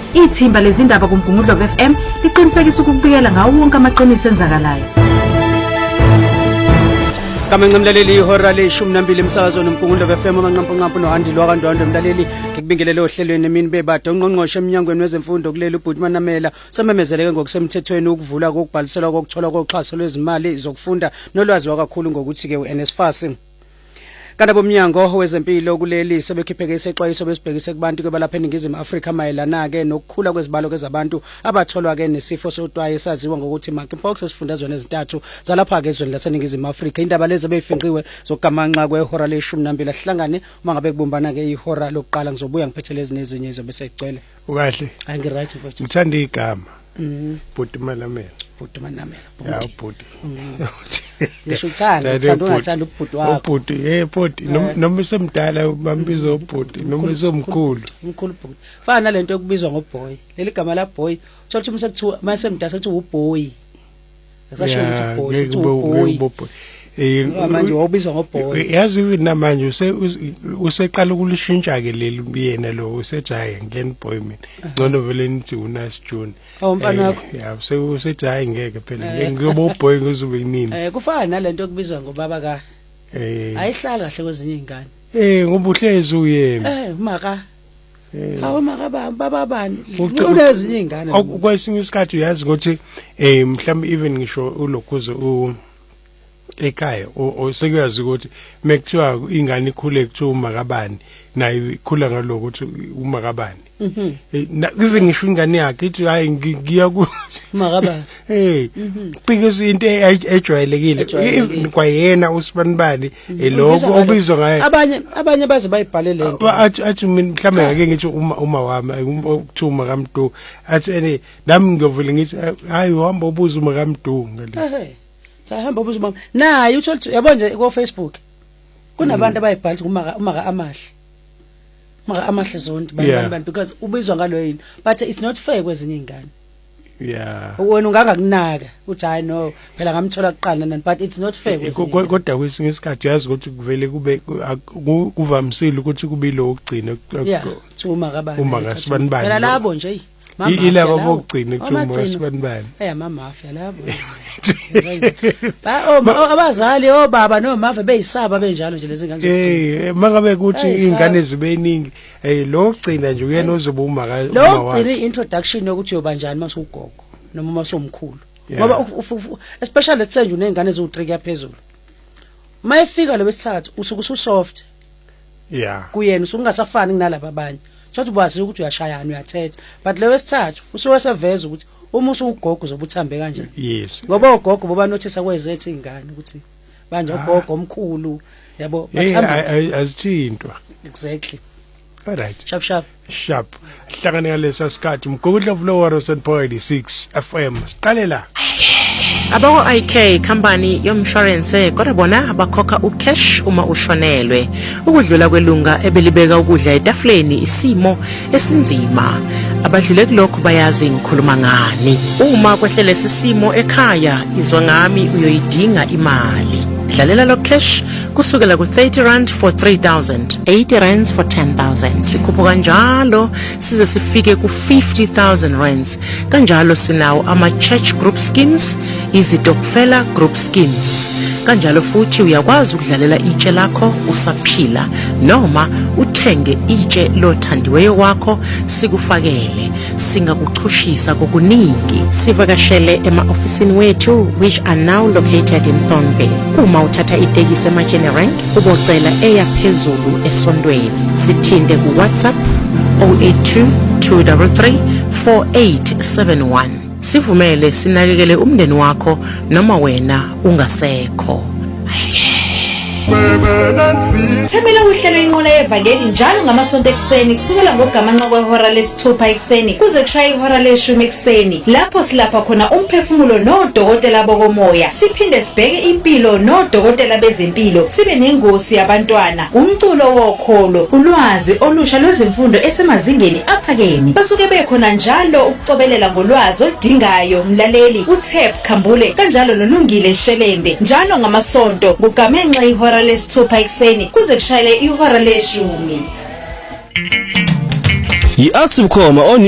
Ithimba lezindaba kuMgungundlo FM liqinisekisa ukubikela ngawo wonke amaqiniso enzakalayo. Kamangcamlaleli ihora le-12 emsakazweni uMgungundlo FM amanqampunqampu nohandilo wakandwandwe mlaleli ngikubingelele ohlelweni emini bebade ungqongqoshe emnyangweni wezemfundo kuleli uBhuti Manamela sememezeleke ngokusemthethweni ukuvula kokubhaliselwa kokuthola koxhaso lwezimali zokufunda nolwazi wakakhulu ngokuthi ke uNSFAS. Kanti bomnyango wezempilo kuleli sebekhipheke isexwayiso besibhekise kubantu kebalapha eNingizimu Afrika mayelana ke nokukhula kwezibalo kezabantu abatholwa ke nesifo sotwaye esaziwa ngokuthi monkeypox esifundazweni ezintathu zalapha ke ezweni laseNingizimu Afrika. Indaba lezi beyifinqiwe zokugamanxa kwehora le-12 ahlangane uma ngabe kubumbana ke ihora lokuqala ngizobuya ngiphetheleze nezinye izobe seyigcwele. Ukahle. Right mfowethu. Ngithanda igama. Bhuti Manamela. Bhuti Manamela. Ya bhuti. Ngisho uthanda ungathanda ubhuti wakho. Ubhuti bhuti noma semdala bambiza ubhuti noma somkhulu. Umkhulu bhuti. Fana nalento yokubizwa ngoboy. Leli gama la boy uthola ukuthi sekuthiwa mase semdala sethi uboy. Asasho ukuthi uboy. Manje wawubizwa ngoboy. Yazi even namanje useqala ukulishintsha ke leli yena lo usejaye ngeni boy mina. Ngcono vele nithi uNas June. Umfana wakho. Ya usejaye ngeke phela ngiyoba uboy ngizube yini. Kufana nalento yokubizwa ngobaba ka. Ayihlala kahle kwezinye izingane. Ngoba uhlezi uyena. Maka. Hawu maka baba bani. Unezinye izingane. Kwesinye isikhathi uyazi ukuthi mhlawumbe even ngisho ulokhuze ekhaya osekuyazi ukuthi mekuthiwa ingane ikhule kuthiwa umakabani nayo ikhula ngaloko ukuthi umakabani even ngisho ingane yakhe ithi hayi ngiya ku makabani because into ejwayelekile kwayena usibanibani lokho obizwa ngaye abanye baze bayibhale lento athi mina mhlambe ngeke ngithi uma wami ukuthiwa umakamdu athi nami ngiyovela ngithi hayi uhamba ubuza umakamdu ngale hamba buzo mama nayi uthola yabo nje ku Facebook kunabantu abayibhala umaka amahle zonke bani because ubizwa ngalo yini but it's not fair kwezinye izingane wena ungangakunaka uthi hayi no phela ngamthola kuqala nani but it's not fair kwezinye kodwa kwesinye isikhathi yazi ukuthi kuvele kube kuvamisile ukuthi kube lo ukugcina uma sibanibani phela labo nje ilabo bokugcina kuthuma sibanibani amamafia labo abazali obaba nomava beyisaba benjalo nje lezi ngane mangabe ukuthi izingane zibe ningi lo ugcina nje uyena ozoba umaka lo ugcina introduction yokuthi yoba njani masugogo noma masomkhulu ngoba especially letsenje unezingane ezu3 kuyaphezulu mayefika lo wesithathu usuku usoft kuyena usungasafani kunalabo abanye Shothi bazi ukuthi uyashayana uyathetha but lewe sithathu usuke seveza ukuthi uma usugogo uzobuthambe kanje yes ngoba ogogo boba nothisa kwezethu izingane ukuthi manje ogogo omkhulu yabo bathambe azithintwa exactly alright sharp hlangane ngalesa sikhathi Mgungundlo Flower St Paul 6 FM siqale la Abako IK company yomshwarense kodwa bona bakhokha ucash uma ushonelwe ukudlula kwelunga ebelibeka ukudla etafuleni isimo esinzima abadlule kulokho bayazi ngikhuluma ngani uma kwehlele sisimo ekhaya izwa ngami uyoyidinga imali dlalela lo cash kusukela ku 30 rand for 3000 80 rands for 10000 sikhupha kanjalo size sifike ku 50000 rands kanjalo sinawo ama church group schemes izitokfela group schemes kanjalo futhi uyakwazi ukudlalela itshe lakho usaphila noma uthenge itshe lothandiweyo wakho sikufakele singakuxhushisa kokuningi sivakashele ema-ofisini wethu which are now located in Thornville uma uthatha itekisi ema-General ubocela eya phezulu esondweni sithinde ku WhatsApp 082 233 4871 sivumele sinakekele umndeni wakho noma wena ungasekho Themela uhlelo inqola yevangeli njalo ngamasonto ekseni kusukela ngogamanxa kwehora lesithupha ekseni kuze kushaya ihora le10 ekseni lapho silapha khona umphefumulo nodokotela bokomoya siphinde sibheke impilo nodokotela bezempilo sibe nengosi yabantwana umculo wokholo ulwazi olusha lwezemfundo esemazingeni aphakeme basuke bekhona njalo ukucobelela ngolwazi odingayo mlaleli uThep Khambule kanjalo nolungile Shelembe njalo ngamasonto ngugamenxa ihora lesithupha ekseni kuze kushayele ihora le10 yi-Aksi Bukhoma